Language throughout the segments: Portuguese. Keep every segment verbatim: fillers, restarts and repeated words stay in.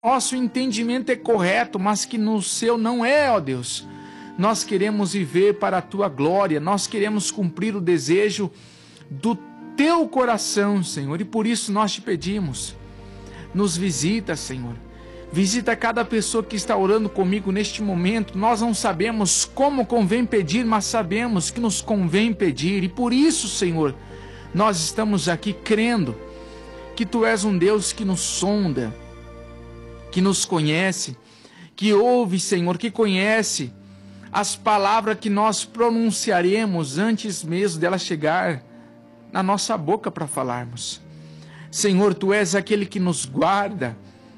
nosso entendimento é correto, mas que no seu não é, ó Deus. Nós queremos viver para a tua glória, nós queremos cumprir o desejo do teu coração, Senhor, e por isso nós te pedimos, nos visita, Senhor. Visita cada pessoa que está orando comigo neste momento. Nós não sabemos como convém pedir, mas sabemos que nos convém pedir. E por isso, Senhor, nós estamos aqui crendo que Tu és um Deus que nos sonda, que nos conhece, que ouve, Senhor, que conhece as palavras que nós pronunciaremos antes mesmo dela chegar na nossa boca para falarmos. Senhor, Tu és aquele que nos guarda,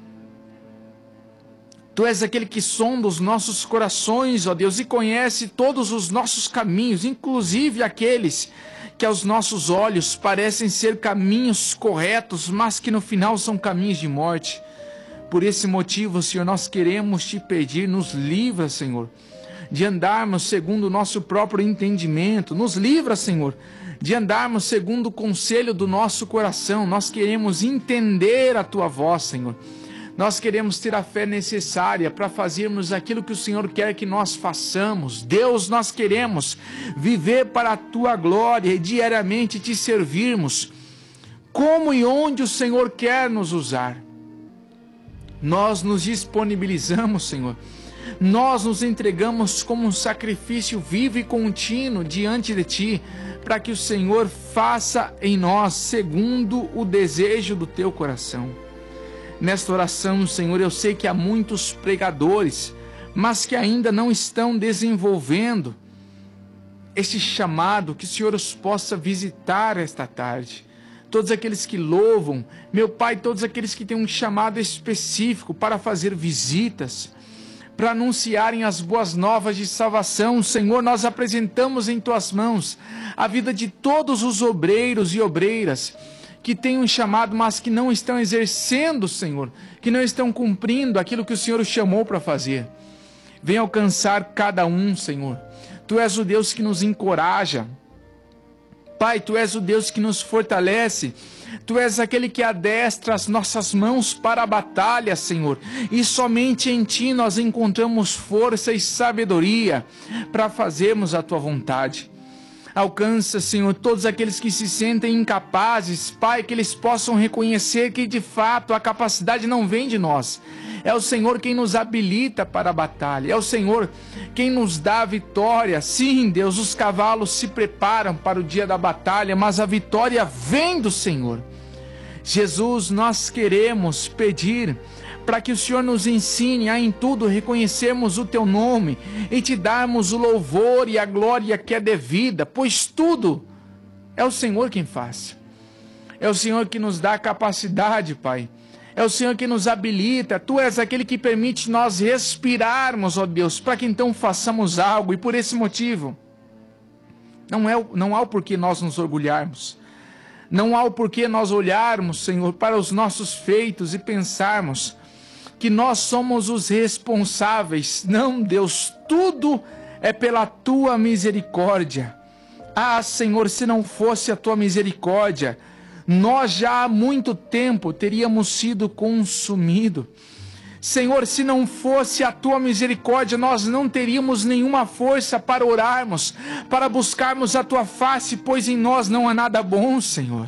Tu és aquele que sonda os nossos corações, ó Deus, e conhece todos os nossos caminhos, inclusive aqueles que aos nossos olhos parecem ser caminhos corretos, mas que no final são caminhos de morte. Por esse motivo, Senhor, nós queremos Te pedir, nos livra, Senhor, de andarmos segundo o nosso próprio entendimento. Nos livra, Senhor, de andarmos segundo o conselho do nosso coração. Nós queremos entender a Tua voz, Senhor. Nós queremos ter a fé necessária para fazermos aquilo que o Senhor quer que nós façamos. Deus, nós queremos viver para a Tua glória e diariamente Te servirmos como e onde o Senhor quer nos usar. Nós nos disponibilizamos, Senhor. Nós nos entregamos como um sacrifício vivo e contínuo diante de Ti, para que o Senhor faça em nós segundo o desejo do Teu coração. Nesta oração, Senhor, eu sei que há muitos pregadores, mas que ainda não estão desenvolvendo este chamado, que o Senhor os possa visitar esta tarde. Todos aqueles que louvam, meu Pai, todos aqueles que têm um chamado específico para fazer visitas, para anunciarem as boas novas de salvação, Senhor, nós apresentamos em Tuas mãos a vida de todos os obreiros e obreiras que têm um chamado, mas que não estão exercendo, Senhor, que não estão cumprindo aquilo que o Senhor os chamou para fazer. Venha alcançar cada um, Senhor. Tu és o Deus que nos encoraja. Pai, Tu és o Deus que nos fortalece. Tu és aquele que adestra as nossas mãos para a batalha, Senhor. E somente em Ti nós encontramos força e sabedoria para fazermos a Tua vontade. Alcança, Senhor, todos aqueles que se sentem incapazes, Pai, que eles possam reconhecer que de fato a capacidade não vem de nós. É o Senhor quem nos habilita para a batalha, é o Senhor quem nos dá a vitória. Sim, Deus, os cavalos se preparam para o dia da batalha, mas a vitória vem do Senhor. Jesus, nós queremos pedir para que o Senhor nos ensine a em tudo reconhecermos o Teu nome e Te darmos o louvor e a glória que é devida, pois tudo é o Senhor quem faz. É o Senhor que nos dá a capacidade, Pai. É o Senhor que nos habilita. Tu és aquele que permite nós respirarmos, ó Deus, para que então façamos algo. E por esse motivo, não, é, não há o porquê nós nos orgulharmos. Não há o porquê nós olharmos, Senhor, para os nossos feitos e pensarmos que nós somos os responsáveis. Não, Deus, tudo é pela Tua misericórdia. Ah, Senhor, se não fosse a Tua misericórdia, nós já há muito tempo teríamos sido consumidos. Senhor, se não fosse a Tua misericórdia, nós não teríamos nenhuma força para orarmos, para buscarmos a Tua face, pois em nós não há nada bom, Senhor.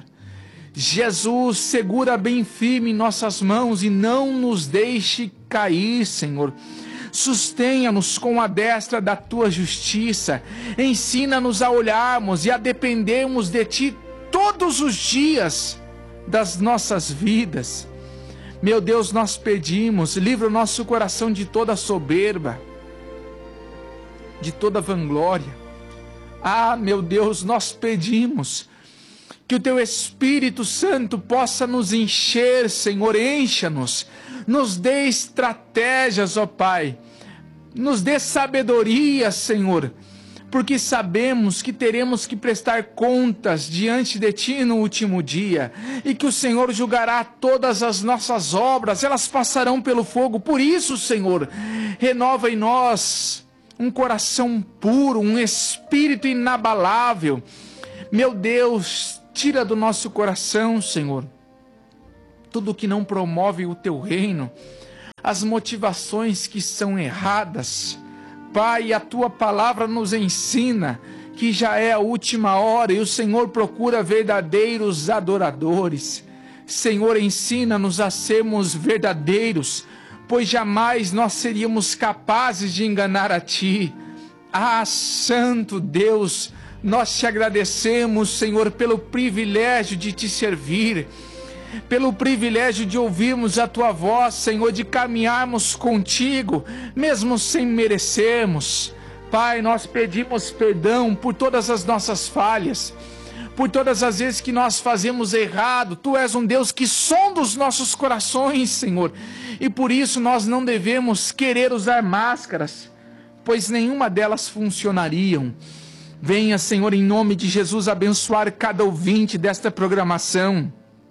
Jesus, segura bem firme em nossas mãos e não nos deixe cair, Senhor. Sustenha-nos com a destra da Tua justiça. Ensina-nos a olharmos e a dependermos de Ti todos os dias das nossas vidas. Meu Deus, nós pedimos, livra o nosso coração de toda soberba, de toda vanglória. Ah, meu Deus, nós pedimos que o Teu Espírito Santo possa nos encher, Senhor, encha-nos, nos dê estratégias, ó Pai, nos dê sabedoria, Senhor, porque sabemos que teremos que prestar contas diante de Ti no último dia, e que o Senhor julgará todas as nossas obras, elas passarão pelo fogo. Por isso, Senhor, renova em nós um coração puro, um espírito inabalável. Meu Deus, tira do nosso coração, Senhor, tudo que não promove o Teu reino, as motivações que são erradas. Pai, a tua palavra nos ensina que já é a última hora e o Senhor procura verdadeiros adoradores. Senhor, ensina-nos a sermos verdadeiros, pois jamais nós seríamos capazes de enganar a Ti. Ah, Santo Deus, nós te agradecemos, Senhor, pelo privilégio de Te servir, pelo privilégio de ouvirmos a Tua voz, Senhor, de caminharmos contigo, mesmo sem merecermos. Pai, nós pedimos perdão por todas as nossas falhas, por todas as vezes que nós fazemos errado. Tu és um Deus que sonda os nossos corações, Senhor, e por isso nós não devemos querer usar máscaras, pois nenhuma delas funcionariam. Venha, Senhor, em nome de Jesus, abençoar cada ouvinte desta programação,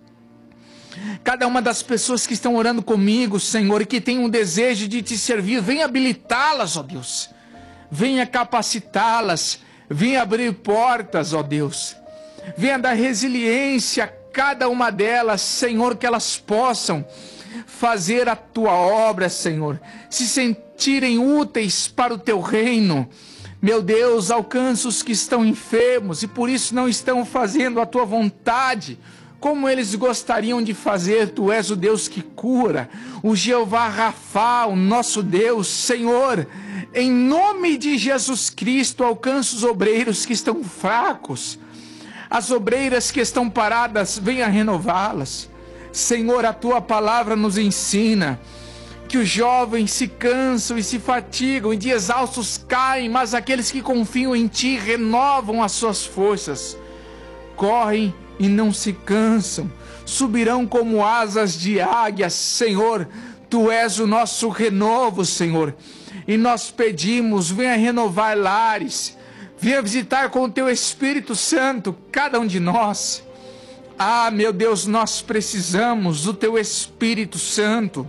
cada uma das pessoas que estão orando comigo, Senhor, e que tem um desejo de Te servir. Venha habilitá-las, ó Deus, venha capacitá-las, venha abrir portas, ó Deus, venha dar resiliência a cada uma delas, Senhor, que elas possam fazer a Tua obra, Senhor, se sentirem úteis para o Teu reino. Meu Deus, alcança os que estão enfermos e por isso não estão fazendo a Tua vontade como eles gostariam de fazer. Tu és o Deus que cura, o Jeová Rafá, o nosso Deus. Senhor, em nome de Jesus Cristo, alcança os obreiros que estão fracos, as obreiras que estão paradas, venha renová-las. Senhor, a Tua palavra nos ensina que os jovens se cansam e se fatigam, e de exaustos caem, mas aqueles que confiam em Ti renovam as suas forças, correm e não se cansam, subirão como asas de águia. Senhor, Tu és o nosso renovo, Senhor, e nós pedimos, venha renovar lares, venha visitar com o Teu Espírito Santo cada um de nós. Ah, meu Deus, nós precisamos do Teu Espírito Santo,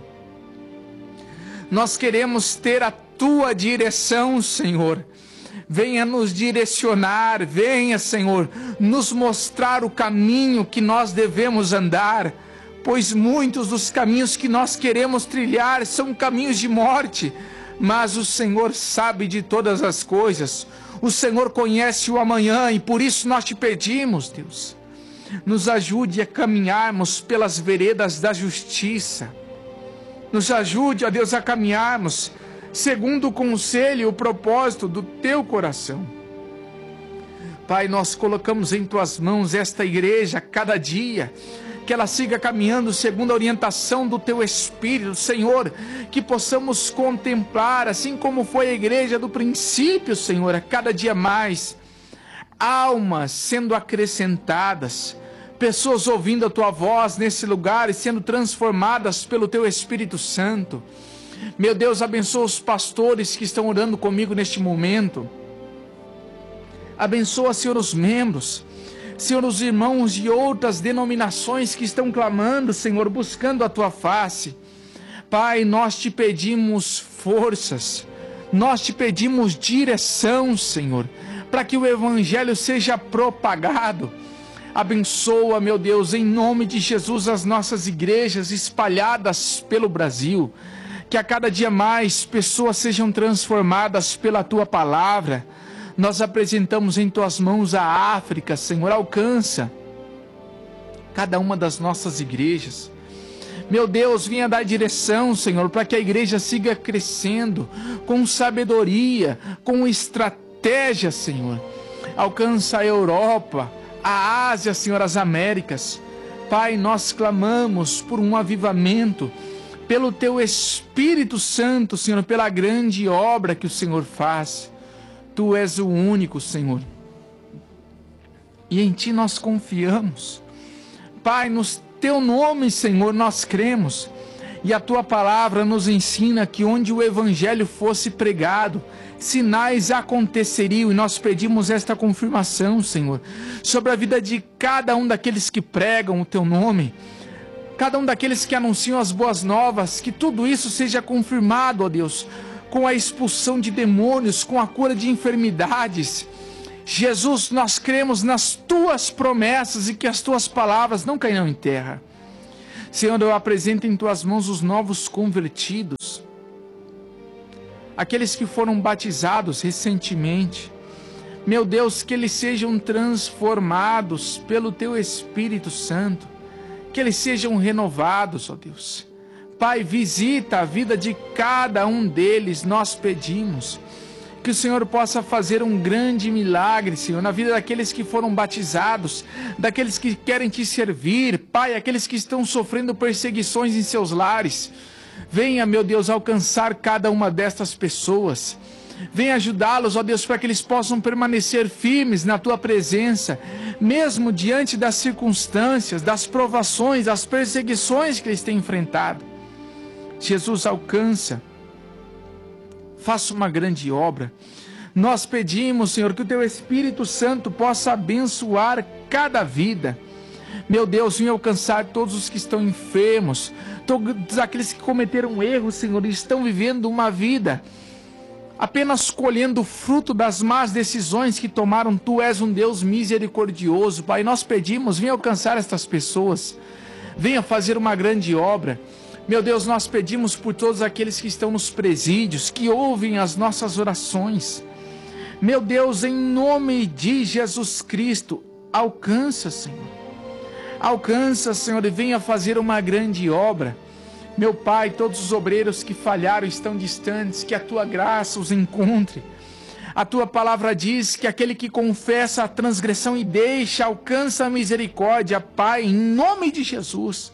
nós queremos ter a Tua direção, Senhor. Venha nos direcionar, venha, Senhor, nos mostrar o caminho que nós devemos andar, pois muitos dos caminhos que nós queremos trilhar são caminhos de morte, mas o Senhor sabe de todas as coisas, o Senhor conhece o amanhã, e por isso nós Te pedimos, Deus, nos ajude a caminharmos pelas veredas da justiça, nos ajude, ó Deus, a caminharmos segundo o conselho e o propósito do Teu coração. Pai, nós colocamos em Tuas mãos esta igreja cada dia, que ela siga caminhando segundo a orientação do Teu Espírito, Senhor, que possamos contemplar, assim como foi a igreja do princípio, Senhor, a cada dia mais, almas sendo acrescentadas, pessoas ouvindo a Tua voz nesse lugar e sendo transformadas pelo Teu Espírito Santo. Meu Deus, abençoa os pastores que estão orando comigo neste momento. Abençoa, Senhor, os membros, Senhor, os irmãos de outras denominações que estão clamando, Senhor, buscando a Tua face. Pai, nós Te pedimos forças, nós Te pedimos direção, Senhor, para que o Evangelho seja propagado. Abençoa, meu Deus, em nome de Jesus, as nossas igrejas espalhadas pelo Brasil, que a cada dia mais pessoas sejam transformadas pela Tua palavra. Nós apresentamos em Tuas mãos a África, Senhor, alcança cada uma das nossas igrejas. Meu Deus, venha dar direção, Senhor, para que a igreja siga crescendo com sabedoria, com estratégia, Senhor. Alcança a Europa, a Ásia, Senhor, as Américas. Pai, nós clamamos por um avivamento, pelo Teu Espírito Santo, Senhor, pela grande obra que o Senhor faz. Tu és o único, Senhor, e em Ti nós confiamos. Pai, no Teu nome, Senhor, nós cremos, e a Tua palavra nos ensina que onde o Evangelho fosse pregado, sinais aconteceriam, e nós pedimos esta confirmação, Senhor, sobre a vida de cada um daqueles que pregam o Teu nome, cada um daqueles que anunciam as boas novas, que tudo isso seja confirmado, ó Deus, com a expulsão de demônios, com a cura de enfermidades. Jesus, nós cremos nas Tuas promessas e que as Tuas palavras não cairão em terra. Senhor, eu apresento em tuas mãos os novos convertidos, aqueles que foram batizados recentemente. Meu Deus, que eles sejam transformados pelo teu Espírito Santo, que eles sejam renovados, ó Deus. Pai, visita a vida de cada um deles, nós pedimos. Que o Senhor possa fazer um grande milagre, Senhor, na vida daqueles que foram batizados, daqueles que querem te servir, Pai, aqueles que estão sofrendo perseguições em seus lares. Venha, meu Deus, alcançar cada uma destas pessoas. Venha ajudá-los, ó Deus, para que eles possam permanecer firmes na tua presença, mesmo diante das circunstâncias, das provações, das perseguições que eles têm enfrentado. Jesus, alcança, faça uma grande obra. Nós pedimos, Senhor, que o teu Espírito Santo possa abençoar cada vida. Meu Deus, venha alcançar todos os que estão enfermos, todos aqueles que cometeram erros, Senhor, e estão vivendo uma vida apenas colhendo o fruto das más decisões que tomaram. Tu és um Deus misericordioso, Pai. Nós pedimos, venha alcançar estas pessoas, venha fazer uma grande obra. Meu Deus, nós pedimos por todos aqueles que estão nos presídios, que ouvem as nossas orações. Meu Deus, em nome de Jesus Cristo, alcança, Senhor. Alcança, Senhor, e venha fazer uma grande obra. Meu Pai, todos os obreiros que falharam estão distantes, que a tua graça os encontre. A tua palavra diz que aquele que confessa a transgressão e deixa, alcança a misericórdia. Pai, em nome de Jesus,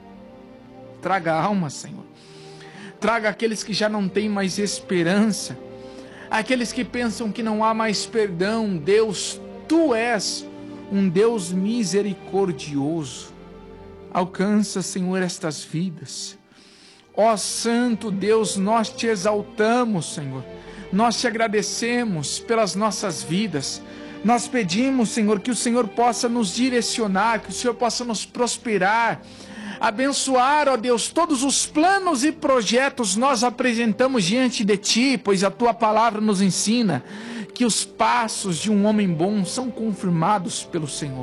traga alma, Senhor. Traga aqueles que já não têm mais esperança, aqueles que pensam que não há mais perdão. Deus, tu és um Deus misericordioso. Alcança, Senhor, estas vidas. Ó Santo Deus, nós te exaltamos, Senhor. Nós te agradecemos pelas nossas vidas. Nós pedimos, Senhor, que o Senhor possa nos direcionar, que o Senhor possa nos prosperar, abençoar, ó Deus, todos os planos e projetos nós apresentamos diante de Ti, pois a Tua palavra nos ensina que os passos de um homem bom são confirmados pelo Senhor.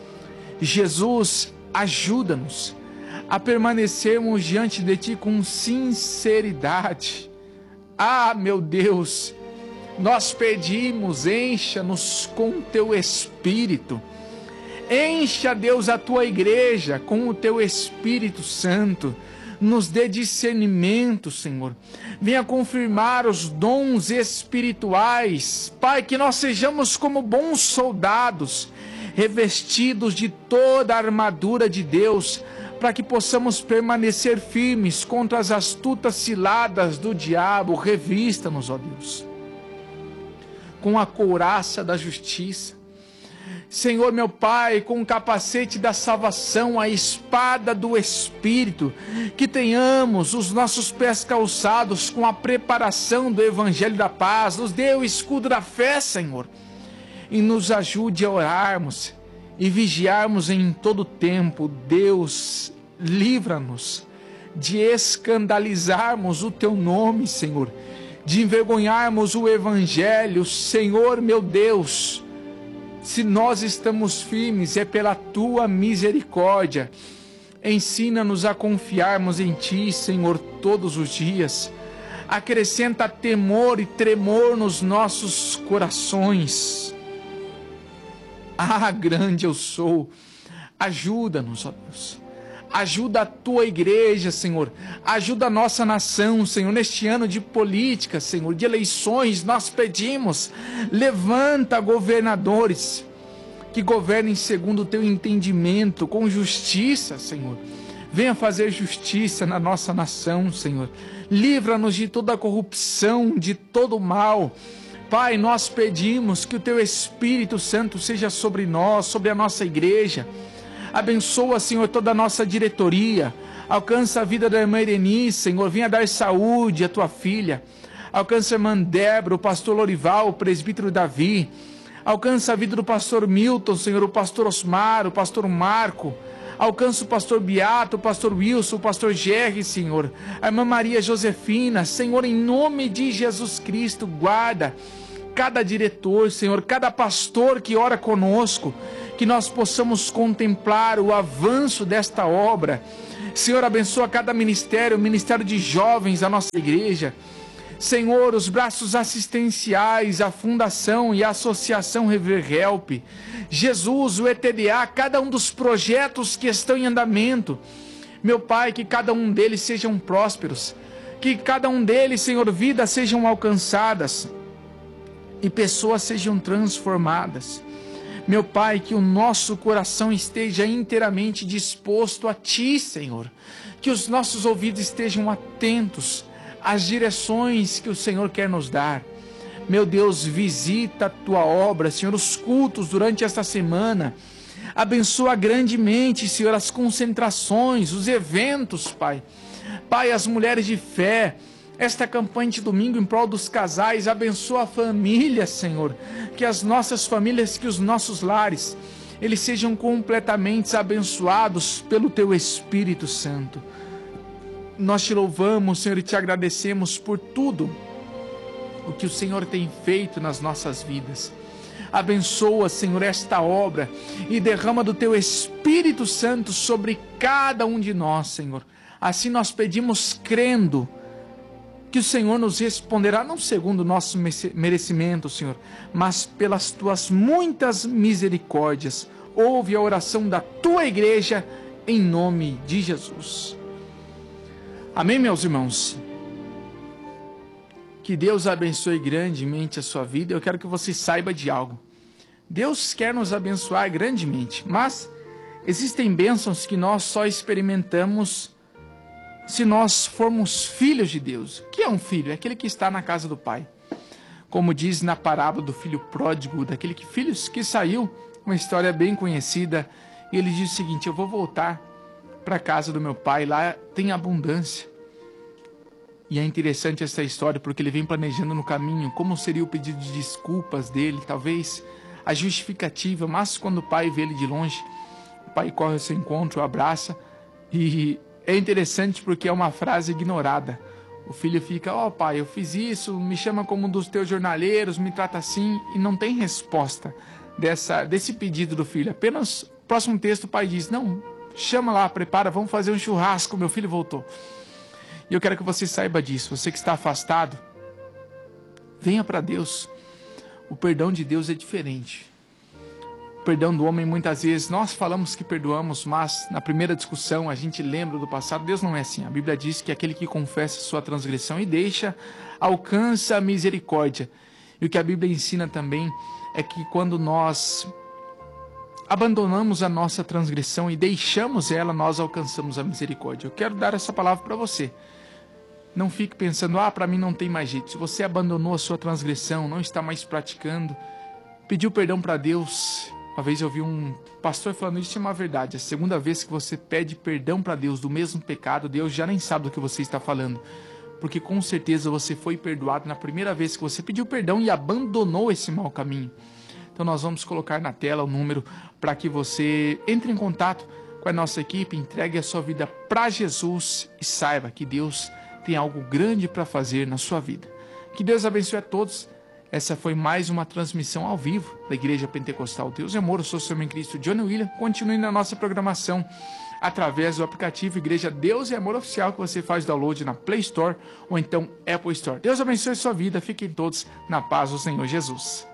Jesus, ajuda-nos a permanecermos diante de Ti com sinceridade. Ah, meu Deus, nós pedimos, encha-nos com Teu Espírito. Encha, Deus, a Tua igreja com o Teu Espírito Santo. Nos dê discernimento, Senhor. Venha confirmar os dons espirituais. Pai, que nós sejamos como bons soldados, revestidos de toda a armadura de Deus, para que possamos permanecer firmes contra as astutas ciladas do diabo. Revista-nos, ó Deus, com a couraça da justiça. Senhor, meu Pai, com o capacete da salvação, a espada do Espírito, que tenhamos os nossos pés calçados com a preparação do Evangelho da Paz. Nos dê o escudo da fé, Senhor, e nos ajude a orarmos e vigiarmos em todo tempo. Deus, livra-nos de escandalizarmos o Teu nome, Senhor, de envergonharmos o Evangelho. Senhor, meu Deus, se nós estamos firmes, é pela Tua misericórdia. Ensina-nos a confiarmos em Ti, Senhor, todos os dias. Acrescenta temor e tremor nos nossos corações. Ah, grande eu sou. Ajuda-nos, ó Deus. Ajuda a Tua igreja, Senhor. Ajuda a nossa nação, Senhor. Neste ano de política, Senhor, de eleições, nós pedimos, levanta governadores que governem segundo o Teu entendimento, com justiça, Senhor. Venha fazer justiça na nossa nação, Senhor. Livra-nos de toda corrupção, de todo mal. Pai, nós pedimos que o Teu Espírito Santo seja sobre nós, sobre a nossa igreja. Abençoa, Senhor, toda a nossa diretoria. Alcança a vida da irmã Irenice, Senhor. Venha dar saúde à Tua filha. Alcança a irmã Débora, o pastor Lorival, o presbítero Davi. Alcança a vida do pastor Milton, Senhor, o pastor Osmar, o pastor Marco. Alcança o pastor Beato, o pastor Wilson, o pastor Gerry, Senhor. A irmã Maria Josefina, Senhor, em nome de Jesus Cristo, guarda cada diretor, Senhor, cada pastor que ora conosco, que nós possamos contemplar o avanço desta obra. Senhor, abençoa cada ministério, o ministério de jovens da nossa igreja. Senhor, os braços assistenciais, a fundação e a associação Reverhelp. Jesus, o E T D A, cada um dos projetos que estão em andamento. Meu Pai, que cada um deles sejam prósperos. Que cada um deles, Senhor, vidas sejam alcançadas. E pessoas sejam transformadas. Meu Pai, que o nosso coração esteja inteiramente disposto a Ti, Senhor. Que os nossos ouvidos estejam atentos às direções que o Senhor quer nos dar. Meu Deus, visita a Tua obra, Senhor, os cultos durante esta semana. Abençoa grandemente, Senhor, as concentrações, os eventos, Pai. Pai, as mulheres de fé, esta campanha de domingo em prol dos casais, abençoa a família, Senhor. Que as nossas famílias, que os nossos lares, eles sejam completamente abençoados pelo Teu Espírito Santo. Nós Te louvamos, Senhor, e Te agradecemos por tudo o que o Senhor tem feito nas nossas vidas. Abençoa, Senhor, esta obra e derrama do Teu Espírito Santo sobre cada um de nós, Senhor. Assim nós pedimos crendo que o Senhor nos responderá não segundo o nosso merecimento, Senhor, mas pelas Tuas muitas misericórdias. Ouve a oração da Tua igreja em nome de Jesus. Amém, meus irmãos? Que Deus abençoe grandemente a sua vida. Eu quero que você saiba de algo. Deus quer nos abençoar grandemente, mas existem bênçãos que nós só experimentamos se nós formos filhos de Deus. O que é um filho? É aquele que está na casa do Pai. Como diz na parábola do filho pródigo, daquele que, filho que saiu, uma história bem conhecida, e ele diz o seguinte: eu vou voltar para a casa do meu pai, lá tem abundância. E é interessante essa história, porque ele vem planejando no caminho como seria o pedido de desculpas dele, talvez a justificativa, mas quando o pai vê ele de longe, o pai corre ao seu encontro, o abraça, e é interessante porque é uma frase ignorada. O filho fica: ó, pai, eu fiz isso, me chama como um dos teus jornaleiros, me trata assim, e não tem resposta dessa, desse pedido do filho. Apenas, próximo texto, o pai diz: não, chama lá, prepara, vamos fazer um churrasco, meu filho voltou. E eu quero que você saiba disso. Você que está afastado, venha para Deus. O perdão de Deus é diferente. O perdão do homem, muitas vezes, nós falamos que perdoamos, mas na primeira discussão a gente lembra do passado. Deus não é assim. A Bíblia diz que aquele que confessa sua transgressão e deixa, alcança a misericórdia. E o que a Bíblia ensina também é que quando nós abandonamos a nossa transgressão e deixamos ela, nós alcançamos a misericórdia. Eu quero dar essa palavra para você. Não fique pensando: ah, para mim não tem mais jeito. Se você abandonou a sua transgressão, não está mais praticando, pediu perdão para Deus. Uma vez eu vi um pastor falando isso, é uma verdade. A segunda vez que você pede perdão para Deus do mesmo pecado, Deus já nem sabe do que você está falando. Porque com certeza você foi perdoado na primeira vez que você pediu perdão e abandonou esse mau caminho. Então nós vamos colocar na tela o número para que você entre em contato com a nossa equipe, entregue a sua vida para Jesus e saiba que Deus tem algo grande para fazer na sua vida. Que Deus abençoe a todos. Essa foi mais uma transmissão ao vivo da Igreja Pentecostal Deus e Amor. Eu sou o seu irmão em Cristo, Johnny William. Continue na nossa programação através do aplicativo Igreja Deus e Amor Oficial, que você faz download na Play Store ou então Apple Store. Deus abençoe a sua vida. Fiquem todos na paz do Senhor Jesus.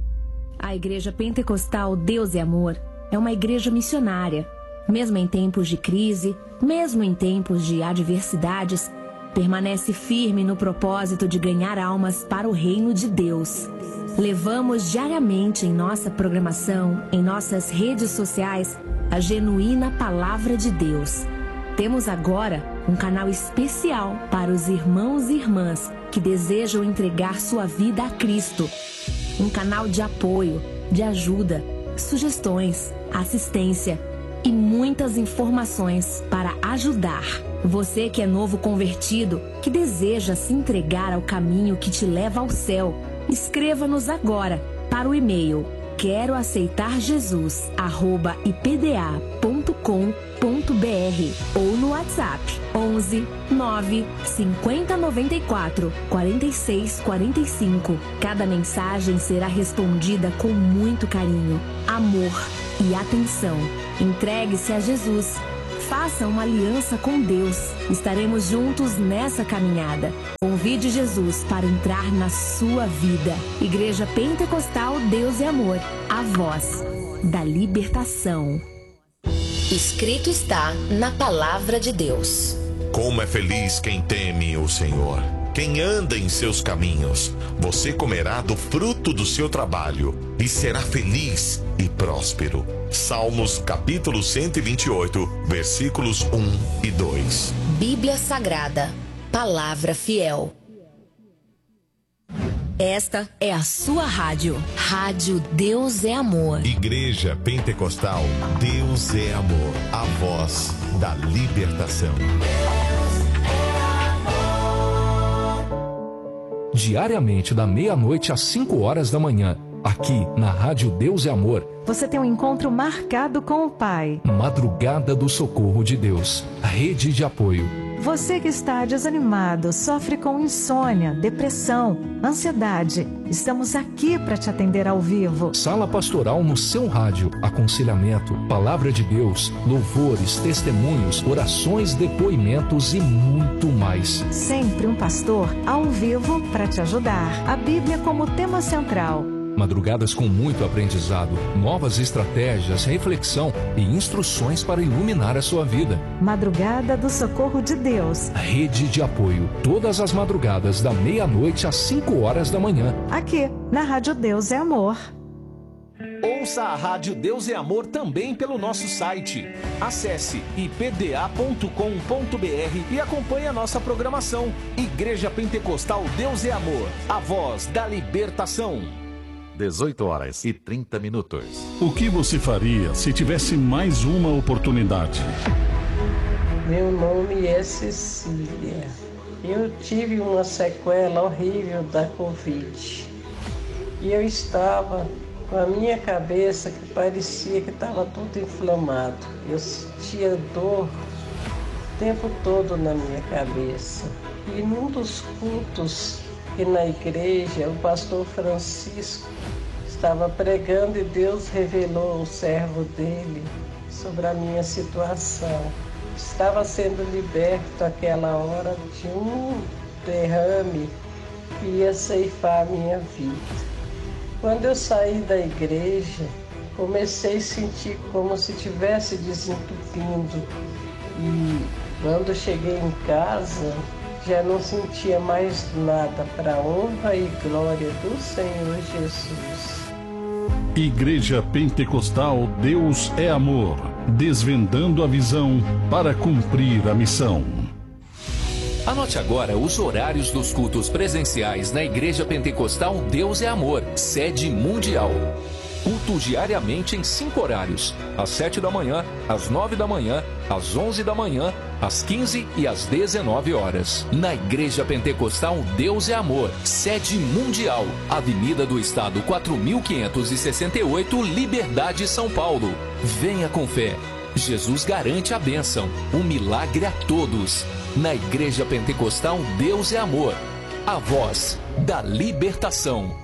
A Igreja Pentecostal Deus e Amor é uma igreja missionária. Mesmo em tempos de crise, mesmo em tempos de adversidades, permanece firme no propósito de ganhar almas para o reino de Deus. Levamos diariamente em nossa programação, em nossas redes sociais, a genuína Palavra de Deus. Temos agora um canal especial para os irmãos e irmãs que desejam entregar sua vida a Cristo. Um canal de apoio, de ajuda, sugestões, assistência e muitas informações para ajudar. Você que é novo convertido, que deseja se entregar ao caminho que te leva ao céu, escreva-nos agora para o e-mail quero aceitar jesus arroba i p d a ponto com ponto b r ou no WhatsApp onze nove cinquenta noventa e quatro quarenta e seis quarenta e cinco. Cada mensagem será respondida com muito carinho, amor e atenção. Entregue-se a Jesus. Faça uma aliança com Deus. Estaremos juntos nessa caminhada. Convide Jesus para entrar na sua vida. Igreja Pentecostal Deus é Amor. A voz da libertação. Escrito está na palavra de Deus. Como é feliz quem teme o Senhor, quem anda em seus caminhos. Você comerá do fruto do seu trabalho e será feliz e próspero. Salmos capítulo cento e vinte e oito, versículos um e dois. Bíblia Sagrada, palavra fiel. Esta é a sua rádio. Rádio Deus é Amor. Igreja Pentecostal Deus é Amor. A voz da libertação. Diariamente da meia-noite às cinco horas da manhã, aqui na Rádio Deus é Amor. Você tem um encontro marcado com o Pai. Madrugada do Socorro de Deus. Rede de apoio. Você que está desanimado, sofre com insônia, depressão, ansiedade. Estamos aqui para te atender ao vivo. Sala pastoral no seu rádio. Aconselhamento, palavra de Deus, louvores, testemunhos, orações, depoimentos e muito mais. Sempre um pastor ao vivo para te ajudar. A Bíblia como tema central. Madrugadas com muito aprendizado, novas estratégias, reflexão e instruções para iluminar a sua vida. Madrugada do Socorro de Deus. Rede de apoio, todas as madrugadas da meia-noite às cinco horas da manhã. Aqui, na Rádio Deus é Amor. Ouça a Rádio Deus é Amor também pelo nosso site. Acesse i p d a ponto com ponto b r e acompanhe a nossa programação. Igreja Pentecostal Deus é Amor, a voz da libertação. dezoito horas e trinta minutos. O que você faria se tivesse mais uma oportunidade? Meu nome é Cecília. Eu tive uma sequela horrível da Covid. E eu estava com a minha cabeça que parecia que estava tudo inflamado. Eu sentia dor o tempo todo na minha cabeça. E num dos cultos que na igreja o pastor Francisco estava pregando e Deus revelou ao servo dele sobre a minha situação. Estava sendo liberto aquela hora de um derrame que ia ceifar a minha vida. Quando eu saí da igreja, comecei a sentir como se estivesse desentupindo. E quando cheguei em casa, já não sentia mais nada, para a honra e glória do Senhor Jesus. Igreja Pentecostal Deus é Amor, desvendando a visão para cumprir a missão. Anote agora os horários dos cultos presenciais na Igreja Pentecostal Deus é Amor, sede mundial. Culto diariamente em cinco horários: às sete da manhã, às nove da manhã, às onze da manhã, às quinze e às dezenove horas. Na Igreja Pentecostal Deus é Amor, sede mundial, Avenida do Estado quatro mil quinhentos e sessenta e oito, Liberdade, São Paulo. Venha com fé. Jesus garante a bênção, um milagre a todos. Na Igreja Pentecostal Deus é Amor, a voz da libertação.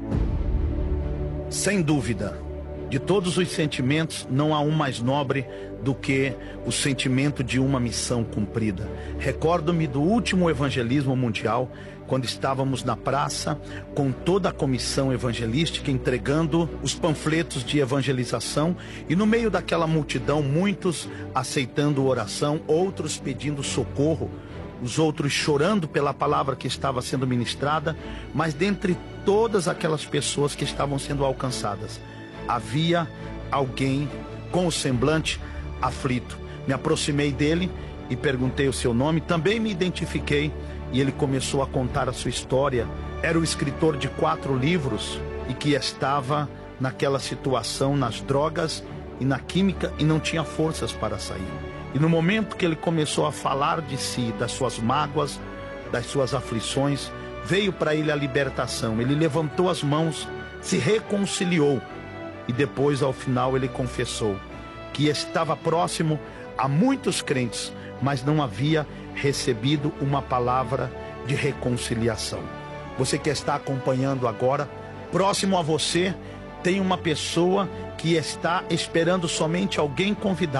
Sem dúvida, de todos os sentimentos, não há um mais nobre do que o sentimento de uma missão cumprida. Recordo-me do último evangelismo mundial, quando estávamos na praça com toda a comissão evangelística entregando os panfletos de evangelização, e no meio daquela multidão, muitos aceitando oração, outros pedindo socorro, os outros chorando pela palavra que estava sendo ministrada. Mas dentre todas aquelas pessoas que estavam sendo alcançadas, havia alguém com o semblante aflito. Me aproximei dele e perguntei o seu nome, também me identifiquei, e ele começou a contar a sua história. Era o escritor de quatro livros e que estava naquela situação, nas drogas e na química, e não tinha forças para sair. E no momento que ele começou a falar de si, das suas mágoas, das suas aflições, veio para ele a libertação. Ele levantou as mãos, se reconciliou, e depois, ao final, ele confessou que estava próximo a muitos crentes, mas não havia recebido uma palavra de reconciliação. Você que está acompanhando agora, próximo a você, tem uma pessoa que está esperando somente alguém convidá-la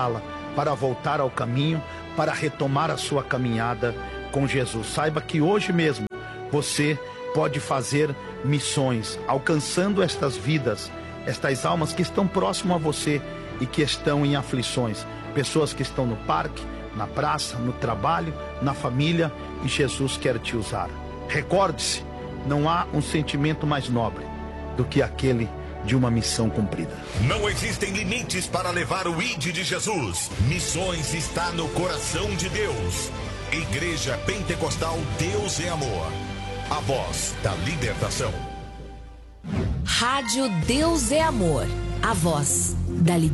para voltar ao caminho, para retomar a sua caminhada com Jesus. Saiba que hoje mesmo você pode fazer missões, alcançando estas vidas, estas almas que estão próximo a você e que estão em aflições. Pessoas que estão no parque, na praça, no trabalho, na família, e Jesus quer te usar. Recorde-se, não há um sentimento mais nobre do que aquele de uma missão cumprida. Não existem limites para levar o I D de Jesus. Missões está no coração de Deus. Igreja Pentecostal Deus é Amor. A voz da libertação. Rádio Deus é Amor. A voz da libertação.